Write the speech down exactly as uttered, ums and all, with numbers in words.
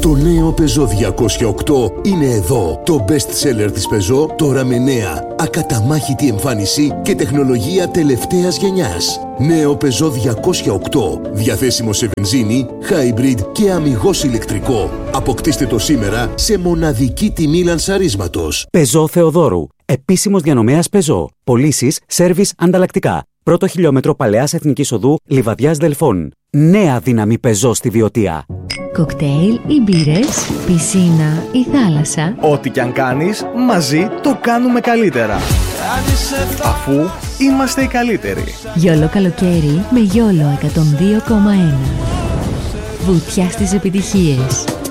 Το νέο Peugeot διακόσια οκτώ είναι εδώ. Το best seller της Peugeot, τώρα με νέα, ακαταμάχητη εμφάνιση και τεχνολογία τελευταίας γενιάς. Νέο Peugeot διακόσια οκτώ, διαθέσιμο σε βενζίνη, hybrid και αμιγώς ηλεκτρικό. Αποκτήστε το σήμερα σε μοναδική τιμή λανσαρίσματος. Peugeot Θεοδόρου. Επίσημος διανομέας Peugeot. Πωλήσεις, σέρβις, ανταλλακτικά. Πρώτο χιλιόμετρο Παλαιάς Εθνικής Οδού, Λιβαδιάς Δελφών. Νέα δύναμη Peugeot στη Βιωτία. Κοκτέιλ ή μπύρες, πισίνα ή θάλασσα. Ό,τι κι αν κάνεις, μαζί το κάνουμε καλύτερα. Αφού είμαστε οι καλύτεροι. Γιόλο καλοκαίρι με Γιόλο εκατόν δύο κόμμα ένα. Βουτιά στις επιτυχίες.